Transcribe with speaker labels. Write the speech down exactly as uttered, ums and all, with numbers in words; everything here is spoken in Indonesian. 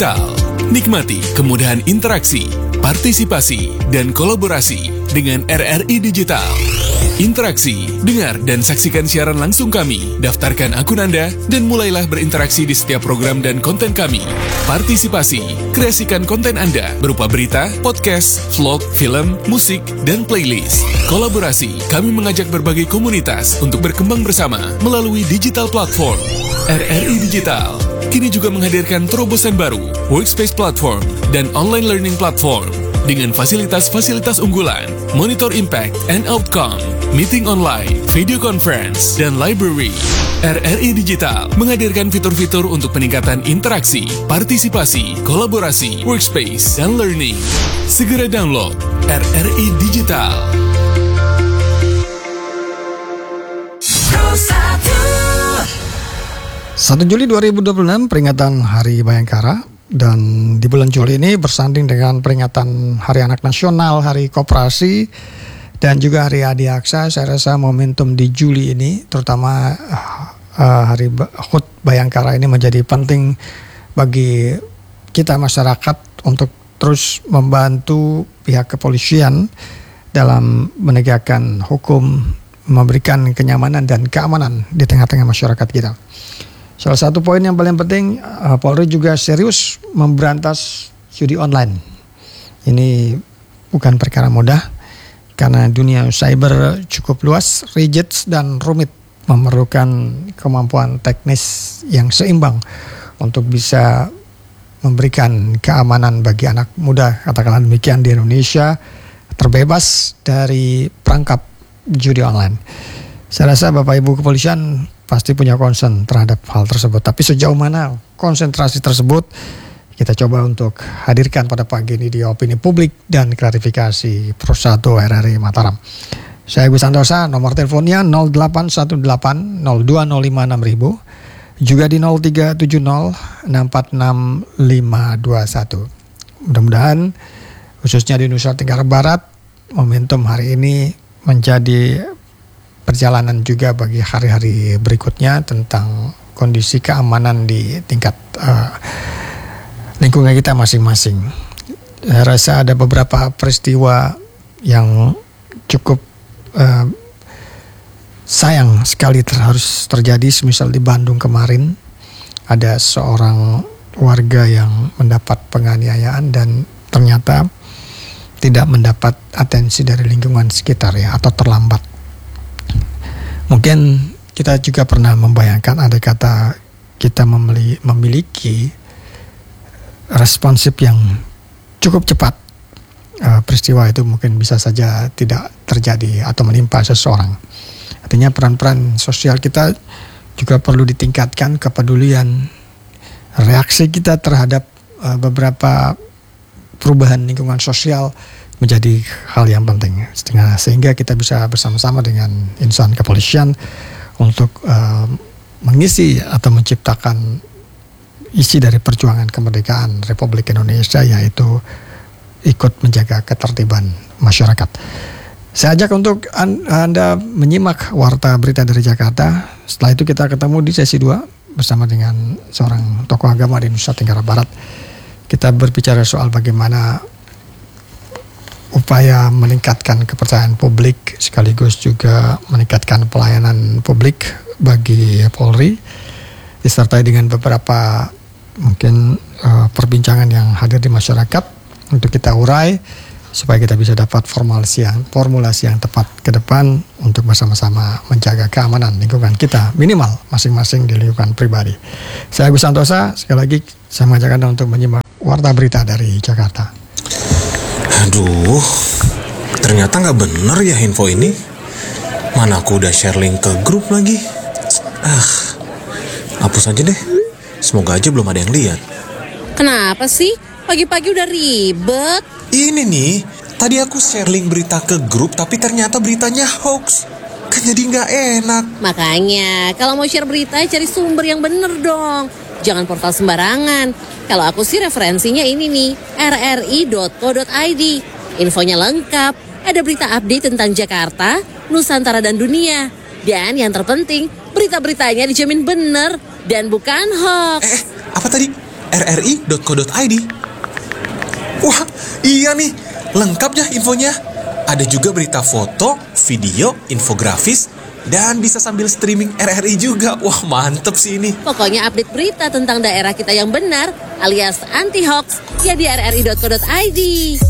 Speaker 1: Digital. Nikmati kemudahan interaksi, partisipasi, dan kolaborasi dengan R R I Digital. Interaksi, dengar dan saksikan siaran langsung kami, daftarkan akun Anda, dan mulailah berinteraksi di setiap program dan konten kami. Partisipasi, kreasikan konten Anda berupa berita, podcast, vlog, film, musik, dan playlist. Kolaborasi, kami mengajak berbagai komunitas untuk berkembang bersama melalui digital platform. R R I Digital kini juga menghadirkan terobosan baru, workspace platform, dan online learning platform dengan fasilitas-fasilitas unggulan, monitor impact and outcome, meeting online, video conference, dan library. R R I Digital menghadirkan fitur-fitur untuk peningkatan interaksi, partisipasi, kolaborasi, workspace, dan learning. Segera download R R I Digital.
Speaker 2: satu Juli dua ribu dua puluh enam peringatan Hari Bayangkara, dan di bulan Juli ini bersanding dengan peringatan Hari Anak Nasional, Hari Koperasi, dan juga Hari Adiaksa. Saya rasa momentum di Juli ini, terutama uh, Hari H U T Bayangkara ini menjadi penting bagi kita masyarakat untuk terus membantu pihak kepolisian dalam menegakkan hukum, memberikan kenyamanan dan keamanan di tengah-tengah masyarakat kita. Salah satu poin yang paling penting, uh, Polri juga serius memberantas judi online. Ini bukan perkara mudah, karena dunia cyber cukup luas, rigid, dan rumit, memerlukan kemampuan teknis yang seimbang untuk bisa memberikan keamanan bagi anak muda, katakanlah demikian, di Indonesia, terbebas dari perangkap judi online. Saya rasa Bapak Ibu kepolisian pasti punya concern terhadap hal tersebut. Tapi sejauh mana konsentrasi tersebut, kita coba untuk hadirkan pada pagi ini di opini publik dan klarifikasi Pro satu R R I Mataram. Saya Agus Santosa, nomor teleponnya nol delapan satu delapan nol dua nol lima enam ribu, juga di nol tiga tujuh nol enam empat enam lima dua satu. Mudah-mudahan khususnya di Nusa Tenggara Barat, momentum hari ini menjadi perjalanan juga bagi hari-hari berikutnya tentang kondisi keamanan di tingkat uh, lingkungan kita masing-masing. Saya rasa ada beberapa peristiwa yang cukup uh, sayang sekali ter- harus terjadi. Semisal di Bandung kemarin, ada seorang warga yang mendapat penganiayaan dan ternyata tidak mendapat atensi dari lingkungan sekitar, ya, atau terlambat. Mungkin kita juga pernah membayangkan ada kata kita memili- memiliki responsif yang cukup cepat. Uh, peristiwa itu mungkin bisa saja tidak terjadi atau menimpa seseorang. Artinya peran-peran sosial kita juga perlu ditingkatkan, kepedulian, reaksi kita terhadap uh, beberapa perubahan lingkungan sosial menjadi hal yang penting, sehingga kita bisa bersama-sama dengan insan kepolisian untuk uh, mengisi atau menciptakan isi dari perjuangan kemerdekaan Republik Indonesia, yaitu ikut menjaga ketertiban masyarakat. Saya ajak untuk Anda menyimak Warta Berita dari Jakarta. Setelah itu kita ketemu di sesi dua bersama dengan seorang tokoh agama di Nusa Tenggara Barat. Kita berbicara soal bagaimana upaya meningkatkan kepercayaan publik sekaligus juga meningkatkan pelayanan publik bagi Polri, disertai dengan beberapa mungkin uh, perbincangan yang hadir di masyarakat untuk kita urai supaya kita bisa dapat formulasi yang formulasi yang tepat ke depan untuk bersama-sama menjaga keamanan lingkungan kita, minimal masing-masing di lingkungan pribadi. Saya Agus Santosa, sekali lagi saya mengajak Anda untuk menyimak Warta Berita dari Jakarta.
Speaker 3: Aduh, ternyata gak bener ya info ini. Mana aku udah share link ke grup lagi. Ah, hapus aja deh. Semoga aja belum ada yang lihat.
Speaker 4: Kenapa sih? Pagi-pagi udah ribet.
Speaker 3: Ini nih, tadi aku share link berita ke grup, tapi ternyata beritanya hoax. Kan jadi gak enak.
Speaker 4: Makanya, kalau mau share berita, cari sumber yang bener dong. Jangan portal sembarangan. Kalau aku sih referensinya ini nih, r r i dot co dot i d. Infonya lengkap, ada berita update tentang Jakarta, Nusantara dan dunia. Dan yang terpenting, berita-beritanya dijamin bener dan bukan hoax.
Speaker 3: Eh, apa tadi? r r i dot co dot i d. Wah, iya nih, lengkap ya infonya. Ada juga berita foto, video, infografis, dan bisa sambil streaming R R I juga. Wah, mantep sih ini.
Speaker 4: Pokoknya update berita tentang daerah kita yang benar alias anti hoax ya di r r i dot co dot i d.